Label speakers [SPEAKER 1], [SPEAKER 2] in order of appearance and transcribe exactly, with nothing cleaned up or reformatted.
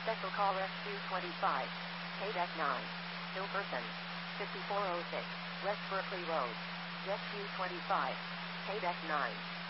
[SPEAKER 1] Special call S Q twenty-five. K D E C nine. Hilperson. fifty-four oh six. West Berkeley Road. S Q twenty-five. K D E C nine.